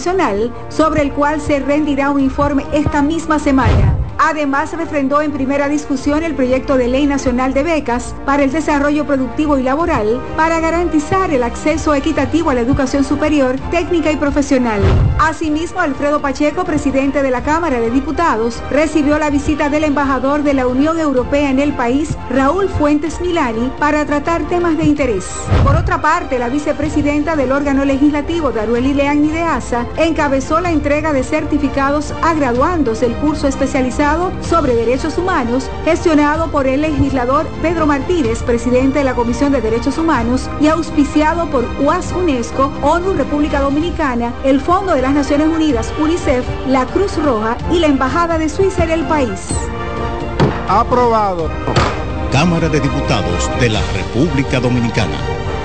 Nacional, sobre el cual se rendirá un informe esta misma semana. Además, refrendó en primera discusión el proyecto de Ley Nacional de Becas para el Desarrollo Productivo y Laboral para garantizar el acceso equitativo a la educación superior, técnica y profesional. Asimismo, Alfredo Pacheco, presidente de la Cámara de Diputados, recibió la visita del embajador de la Unión Europea en el país, Raúl Fuentes Milani, para tratar temas de interés. Por otra parte, la vicepresidenta del órgano legislativo, Darueli Leagni de Asa, encabezó la entrega de certificados a graduandos del curso especializado sobre Derechos Humanos, gestionado por el legislador Pedro Martínez, presidente de la Comisión de Derechos Humanos, y auspiciado por UAS UNESCO, ONU República Dominicana, el Fondo de las Naciones Unidas, UNICEF, la Cruz Roja y la Embajada de Suiza en el país. Aprobado. Cámara de Diputados de la República Dominicana.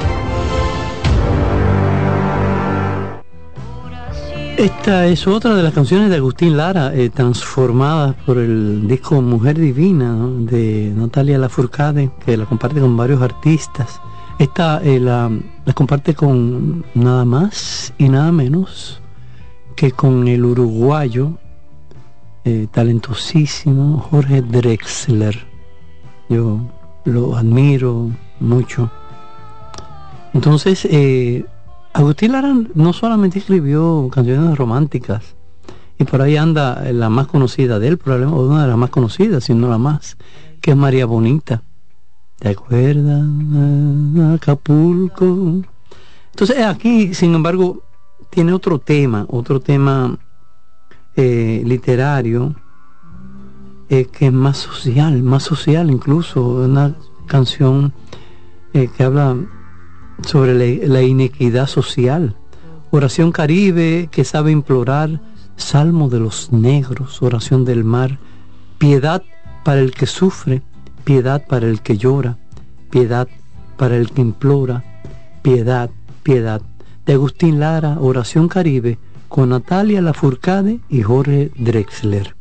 Esta es otra de las canciones de Agustín Lara, transformadas por el disco Mujer Divina, ¿no?, de Natalia Lafourcade, que la comparte con varios artistas. Esta la comparte con nada más y nada menos que con el uruguayo talentosísimo Jorge Drexler. Yo lo admiro mucho. Entonces, Agustín Lara no solamente escribió canciones románticas, y por ahí anda la más conocida de él, probablemente una de las más conocidas, si no la más, que es María Bonita. ¿Te acuerdas? Acapulco. Entonces aquí, sin embargo, tiene otro tema literario, que es más social incluso, una canción que habla sobre la inequidad social. Oración Caribe, que sabe implorar, Salmo de los negros, oración del mar, piedad para el que sufre, piedad para el que llora, piedad para el que implora, piedad, piedad. De Agustín Lara, Oración Caribe, con Natalia Lafourcade y Jorge Drexler.